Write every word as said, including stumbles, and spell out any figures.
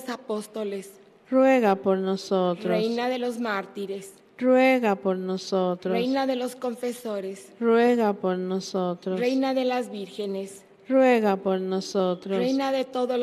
los apóstoles, ruega por nosotros. Reina de los mártires, ruega por nosotros. Reina de los confesores, ruega por nosotros. Reina de las vírgenes, ruega por nosotros. Reina de todos